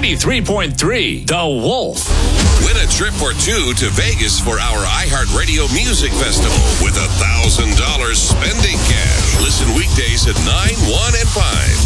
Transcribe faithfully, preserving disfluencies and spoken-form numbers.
ninety-three point three The Wolf. Win a trip or two to Vegas for our iHeartRadio Music Festival with a one thousand dollars spending cash. Listen weekdays at nine, one, and five.